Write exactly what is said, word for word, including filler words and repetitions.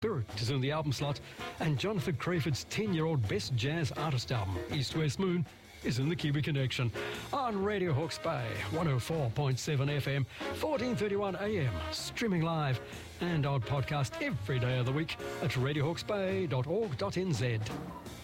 Spirit is in the album slot, and Jonathan Crayford's ten-year-old best jazz artist album, East West Moon, is in the Kiwi Connection on Radio Hawke's Bay, one oh four point seven F M, fourteen thirty-one A M, streaming live and on podcast every day of the week at radio hawkes bay dot org dot n z.